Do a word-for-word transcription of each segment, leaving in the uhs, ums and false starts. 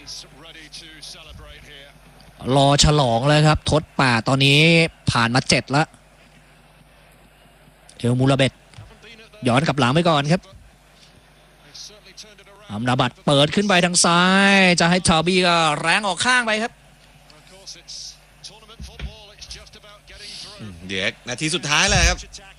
รอฉลองเลยครับทดป่าตอนนี้ผ่านมาเจ็ดแล้วเอลมูราเบตย้อนกลับหลังไปก่อนครับอัมราบัตเปิดขึ้นไปทางซ้ายจะให้ทาบี้ก็แรงออกข้างไปครับเดี๋ยวนาทีสุดท้ายเลยครับ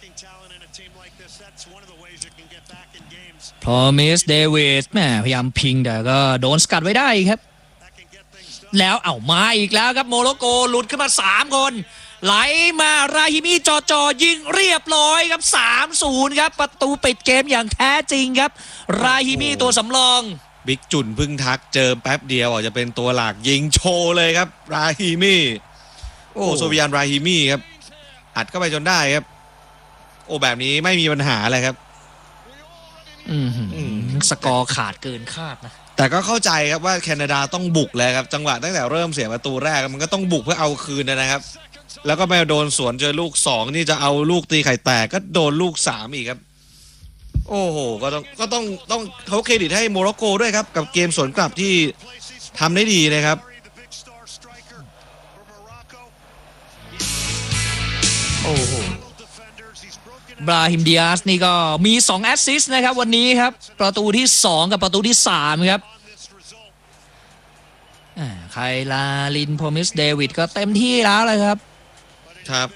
พอมิสเดวิดแม่พยายามพิงแต่ก็โดนสกัดไว้ได้ครับแล้วเอามาอีกแล้วครับโมร็อกโกหลุดขึ้นมาสามคนไหลมาราฮิมีจอจอยิงเรียบร้อยครับ สามศูนย์ ครับประตูปิดเกมอย่างแท้จริงครับราฮิมีตัวสำรองบิ๊กจุนพึ่งทักเจอแป๊บเดียวจะเป็นตัวหลักยิงโชว์เลยครับราฮิมีโอ้โซเวียนราฮิมีครับอัดเข้าไปจนได้ครับโอ้แบบนี้ไม่มีปัญหาเลยครับอืมสกอร์ขาดเกินคาดนะแต่ก็เข้าใจครับว่าแคนาดาต้องบุกเลยครับจังหวะตั้งแต่เริ่มเสียประตูแรกมันก็ต้องบุกเพื่อเอาคืนนะครับแล้วก็ไปโดนสวนเจอลูกสองนี่จะเอาลูกตีไข่แตกก็โดนลูกสามอีกครับโอ้โหก็ต้องก็ต้องต้องเขาเครดิตให้โมร็อกโกด้วยครับกับเกมสวนกลับที่ทำได้ดีนะครับโอ้โหบราฮิมดิอาสนี่ก็มีสองแอสซิสต์นะครับวันนี้ครับประตูที่สองกับประตูที่สามครับไคลาลินโพมิสเดวิดก็เต็มที่แล้วเลยครับครับ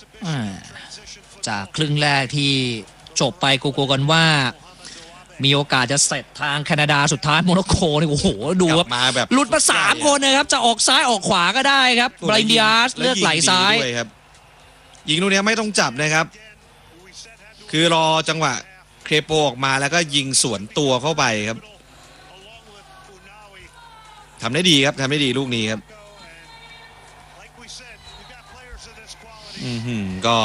จากครึ่งแรกที่จบไปกูกูกันว่ามีโอกาสจะเสร็จทางแคนาดาสุดท้ายโมร็อกโกนี่โอ้โหดูครับมาแบบหลุดมาสามคนนะครับจะออกซ้ายออกขวาก็ได้ครับบราฮิมดิอาสเลือกไหลซ้ายยิงลูกนี้ไม่ต้องจับนะครับคือรอจังหวะเครโปออกมาแล้วก็ยิงสวนตัวเข้าไปครับทำได้ดีครับทำได้ดีลูกนี้ครับอืมก็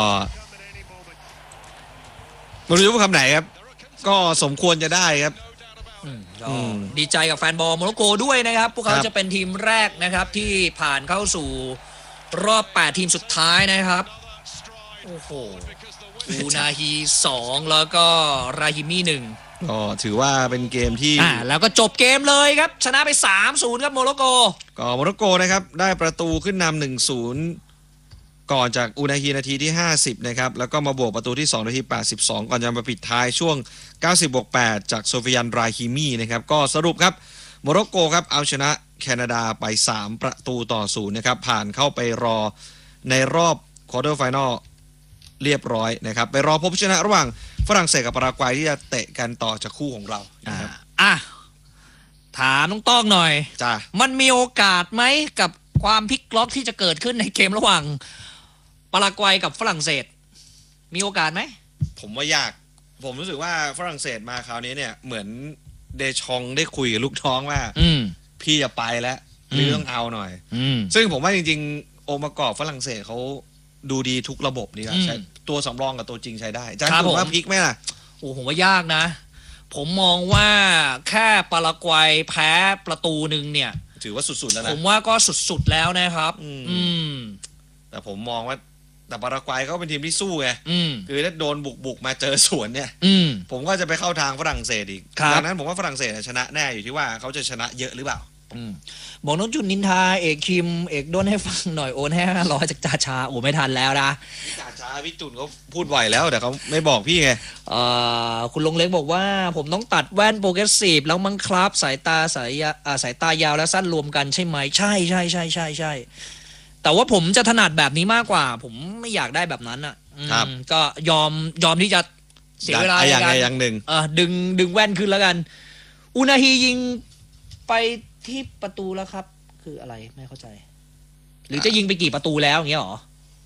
ไม่รู้ว่าคำไหนครับก็สมควรจะได้ครับดีใจกับแฟนบอลโมร็อกโกด้วยนะครับพวกเขาจะเป็นทีมแรกนะครับที่ผ่านเข้าสู่รอบแปดทีมสุดท้ายนะครับโอ้โหอูนาฮีสองแล้วก็ราฮิมีหนึ่งก็ถือว่าเป็นเกมที่อ่าแล้วก็จบเกมเลยครับชนะไป สามศูนย์ ครับโมร็อกโกก็โมร็อกโกนะครับได้ประตูขึ้นนำ หนึ่งศูนย์ ก่อนจากอูนาฮีนาทีที่ห้าสิบนะครับแล้วก็มาบวกประตูที่สองนาทีแปดสิบสองก่อนจะมาปิดท้ายช่วงเก้าสิบบวกแปดจากโซฟิยันราฮิมีนะครับก็สรุปครับโมร็อกโกครับเอาชนะแคนาดาไปสามประตูต่อศูนย์นะครับผ่านเข้าไปรอในรอบควอเตอร์ไฟนอลเรียบร้อยนะครับไปรอพบชนะระหว่างฝรั่งเศสกับปารากวัยที่จะเตะกันต่อจากคู่ของเรานะครับอ่ะถามน้องต้องหน่อยจ้ามันมีโอกาสไหมกับความพลิกล็อกที่จะเกิดขึ้นในเกมระหว่างปารากวัยกับฝรั่งเศสมีโอกาสไหมผมว่ายากผมรู้สึกว่าฝรั่งเศสมาคราวนี้เนี่ยเหมือนเดชองได้คุยกับลูกท้องว่าพี่จะไปแล้วพี่ต้องเอาหน่อยซึ่งผมว่าจริงๆองค์ประกอบฝรั่งเศสเขาดูดีทุกระบบนี่ใช่ตัวสำรองกับตัวจริงใช้ได้จ้าผมว่าพลิกไหมล่ะโอ้ผมว่ายากนะผมมองว่าแค่ปารากวัยแพ้ประตูหนึ่งเนี่ยถือว่าสุดๆแล้วนะผมว่าก็สุดๆแล้วนะครับอืมแต่ผมมองว่าแต่ปารากวัยเขาเป็นทีมที่สู้ไงคือถ้าโดนบุกบุกมาเจอสวนเนี่ยผมก็จะไปเข้าทางฝรั่งเศสอีกดังนั้นผมว่าฝรั่งเศสชนะแน่อยู่ที่ว่าเขาจะชนะเยอะหรือเปล่าบอกน้องจุนนินทาเอกคิมเอกด้นให้ฟังหน่อยโอนให้ห้าร้อยจากจ่าชาโอ้ไม่ทันแล้วนะจ่าชาพี่จุนเขาพูดไหวแล้วแต่เขาไม่บอกพี่ไงคุณลงเล็กบอกว่าผมต้องตัดแว่นโปรเกรสซีฟแล้วมั้งครับสายตาสายสายตายาวและสั้นรวมกันใช่ไหมใช่ใช่ใช่ใช่ใช่แต่ว่าผมจะถนัดแบบนี้มากกว่าผมไม่อยากได้แบบนั้นอ่ะก็ยอมยอมที่จะเสียเวลาอย่างใดอย่างหนึ่งดึงดึงแว่นขึ้นแล้วกันอุนาฮียิงไปที่ประตูแล้วครับคืออะไรไม่เข้าใจหรือจะยิงไปกี่ประตูแล้วอย่างเงี้ยหรอ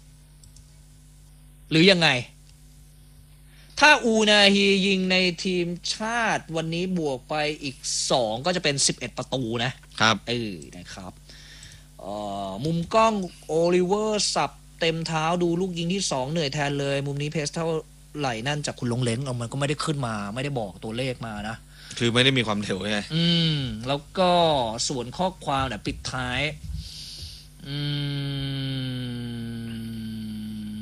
หรือยังไงถ้าอูนาฮียิงในทีมชาติวันนี้บวกไปอีกสองก็จะเป็นสิบเอ็ดประตูนะครับเออนะครับเอ่อมุมกล้องโอลิเวอร์สับเต็มเท้าดูลูกยิงที่สองเหนื่อยแทนเลยมุมนี้เพสเท่าไหร่นั่นจากคุณลงเล้งเอามันก็ไม่ได้ขึ้นมาไม่ได้บอกตัวเลขมานะคือไม่ได้มีความเร็วไงอืมแล้วก็ส่วนข้อความเนี่ยปิดท้ายอืม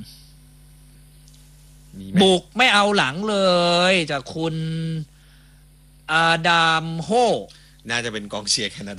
บุกไม่เอาหลังเลยจากคุณอาดามโฮน่าจะเป็นกองเชียร์แคนาดา